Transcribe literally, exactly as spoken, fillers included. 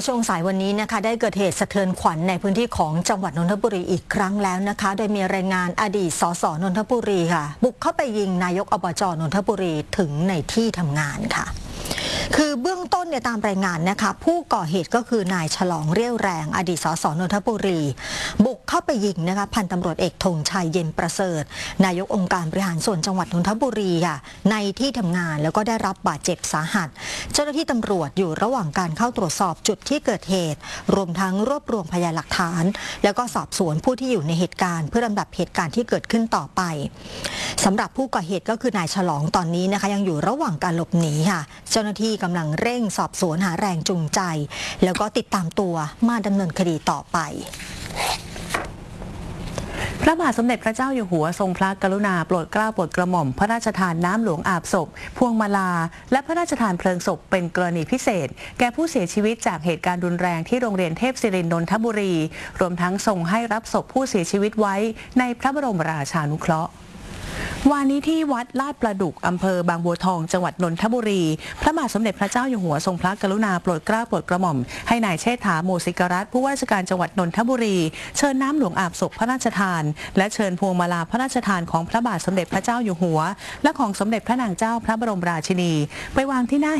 มื่อช่วงสายวันนี้นะคะได้เกิดเหตุสะเทือนขวัญในพื้นที่ของจังหวัดนนทบุรีอีกครั้งแล้วนะคะโดยมีรายงานอดีตสสนนทบุรีค่ะบุกเข้าไปยิงนายกอบจนนทบุรีถึงในที่ทำงานค่ะคือเบื้องต้นเนี่ยตามรายงานนะคะผู้ก่อเหตุก็คือนายฉลองเรี่ยวแรงอดีตสสนนทบุรีบุกเข้าไปยิงนะคะพันตำรวจเอกธงชัยเย็นประเสริฐนายกองค์การบริหารส่วนจังหวัดนนทบุรีค่ะในที่ทำงานแล้วก็ได้รับบาดเจ็บสาหัสเจ้าหน้าที่ตำรวจอยู่ระหว่างการเข้าตรวจสอบจุดที่เกิดเหตุรวมทั้งรวบรวมพยานหลักฐานแล้วก็สอบสวนผู้ที่อยู่ในเหตุการณ์เพื่อลำดับเหตุการณ์ที่เกิดขึ้นต่อไปสำหรับผู้ก่อเหตุก็คือนายฉลองตอนนี้นะคะยังอยู่ระหว่างการหลบหนีค่ะเจ้าหน้าที่กำลังเร่งสอบสวนหาแรงจูงใจแล้วก็ติดตามตัวมาดำเนินคดีต่อไปพระบาทสมเด็จพระเจ้าอยู่หัวทรงพระกรุณาโปรดเกล้าโปรดกระหม่อมพระราชทานน้ำหลวงอาบศพพวงมาลาและพระราชทานเพลิงศพเป็นกรณีพิเศษแก่ผู้เสียชีวิตจากเหตุการณ์รุนแรงที่โรงเรียนเทพศิรินทร์นนทบุรีรวมทั้งทรงให้รับศพผู้เสียชีวิตไว้ในพระบรมราชานุเคราะห์วันนี้ที่วัดลาดประดุกอำเภอบางบัวทองจังหวัดนนทบุรีพระบาทสมเด็จพระเจ้าอยู่หัวทรงพระกรุณาโปรดเกล้าโปรดกระหม่อมให้นายเชษฐาโมสิกรัตน์ผู้ว่าราชการจังหวัดนนทบุรีเชิญน้ำหลวงอาบศพพระราชทานและเชิญพวงมาลาพระราชทานของพระบาทสมเด็จพระเจ้าอยู่หัวและของสมเด็จพระนางเจ้าพระบรมราชินีไปวางที่หน้า